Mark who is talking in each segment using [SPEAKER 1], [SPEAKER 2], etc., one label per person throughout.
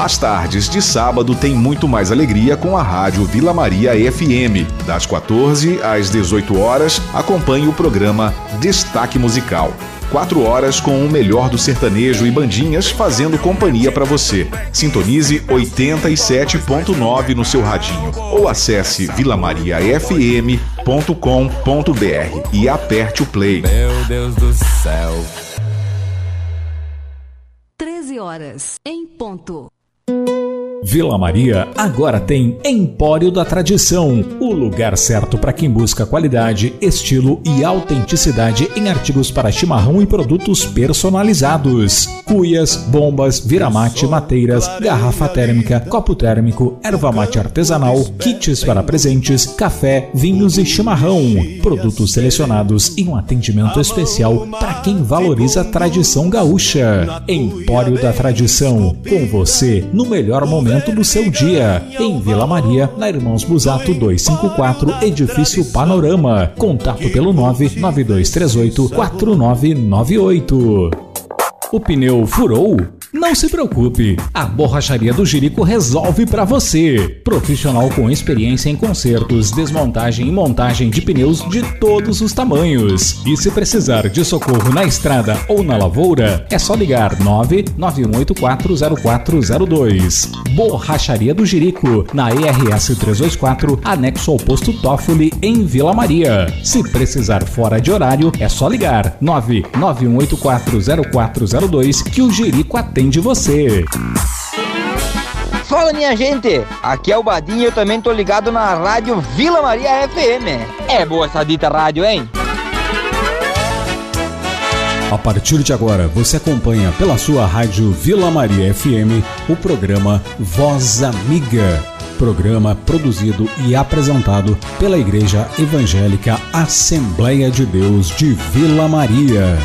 [SPEAKER 1] As tardes de sábado tem muito mais alegria com a Rádio Vila Maria FM. Das 14 às 18 horas, acompanhe o programa Destaque Musical. 4 horas com o melhor do sertanejo e bandinhas fazendo companhia para você. Sintonize 87.9 no seu radinho ou acesse vilamariafm.com.br e aperte o play.
[SPEAKER 2] Meu Deus do céu.
[SPEAKER 3] 13 horas em ponto.
[SPEAKER 4] Vila Maria agora tem Empório da Tradição, o lugar certo para quem busca qualidade, estilo e autenticidade em artigos para chimarrão e produtos personalizados. Cuias, bombas, viramate, mateiras, garrafa térmica, copo térmico, erva mate artesanal, kits para presentes, café, vinhos e chimarrão. Produtos selecionados e um atendimento especial para quem valoriza a tradição gaúcha. Empório da Tradição, com você no melhor momento do seu dia, em Vila Maria, na Irmãos Busato 254, Edifício Panorama. Contato pelo 99238-4998. O pneu furou? Não se preocupe, a Borracharia do Jerico resolve para você. Profissional com experiência em consertos, desmontagem e montagem de pneus de todos os tamanhos. E se precisar de socorro na estrada ou na lavoura, é só ligar 991840402. Borracharia do Jerico, na ERS 324, anexo ao posto Toffoli, em Vila Maria. Se precisar fora de horário, é só ligar 991840402 que o Jerico atende de você.
[SPEAKER 5] Fala, minha gente, aqui é o Badinho, eu também tô ligado na rádio Vila Maria FM. É boa essa dita rádio, hein?
[SPEAKER 4] A partir de agora, você acompanha pela sua rádio Vila Maria FM o programa Voz Amiga. Programa produzido e apresentado pela Igreja Evangélica Assembleia de Deus de Vila Maria.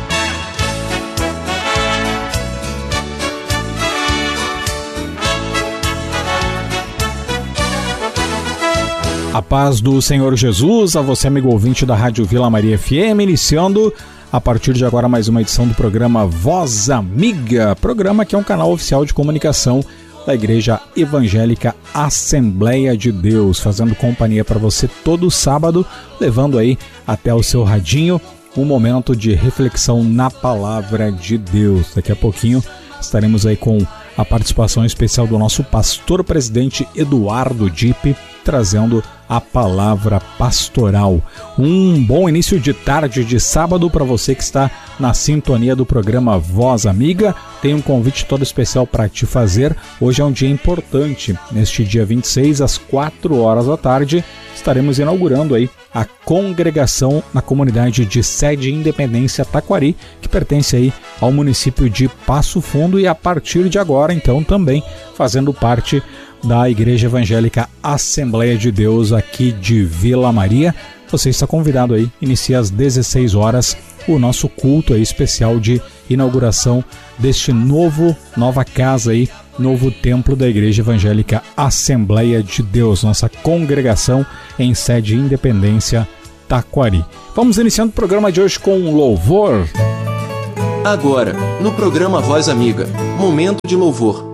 [SPEAKER 4] A paz do Senhor Jesus, a você amigo ouvinte da Rádio Vila Maria FM, iniciando a partir de agora mais uma edição do programa Voz Amiga, programa que é um canal oficial de comunicação da Igreja Evangélica Assembleia de Deus, fazendo companhia para você todo sábado, levando aí até o seu radinho um momento de reflexão na Palavra de Deus. Daqui a pouquinho estaremos aí com a participação especial do nosso pastor presidente Eduardo Dipp, trazendo a palavra pastoral. Um bom início de tarde de sábado para você que está na sintonia do programa Voz Amiga. Tem um convite todo especial para te fazer. Hoje é um dia importante. Neste dia 26, às 4 horas da tarde, estaremos inaugurando aí a congregação na comunidade de Sede Independência Taquari, que pertence aí ao município de Passo Fundo e a partir de agora, então, também fazendo parte da Igreja Evangélica Assembleia de Deus aqui de Vila Maria. Você está convidado aí, inicia às 16 horas o nosso culto aí especial de inauguração deste nova casa aí, novo templo da Igreja Evangélica Assembleia de Deus, nossa congregação em Sede Independência Taquari. Vamos iniciando o programa de hoje com um louvor.
[SPEAKER 6] Agora, no programa Voz Amiga, momento de louvor.